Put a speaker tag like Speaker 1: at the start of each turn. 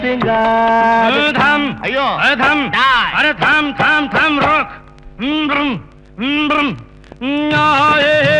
Speaker 1: सिंगार
Speaker 2: थांब.
Speaker 3: अयो.
Speaker 2: थांब.
Speaker 3: काय?
Speaker 2: अरे थांब थांब थांब रोख. ब्रम, ब्रम.